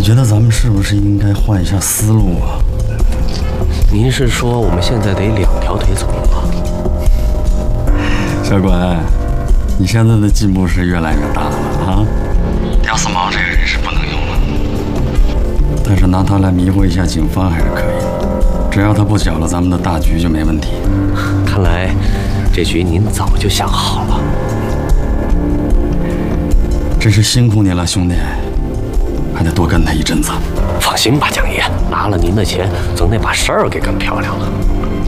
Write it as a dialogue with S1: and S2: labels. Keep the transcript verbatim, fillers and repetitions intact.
S1: 觉得咱们是不是应该换一下思路啊？
S2: 您是说我们现在得两条腿走路吗？
S1: 小管，你现在的进步是越来越大了啊！吊死毛这个人是不能用了，但是拿他来迷惑一下警方还是可以的，只要他不搅了咱们的大局就没问题。
S2: 看来这局您早就想好了。
S1: 真是辛苦你了，兄弟，还得多跟他一阵子。
S2: 放心吧，蒋爷，拿了您的钱，总得把事儿给干漂亮了。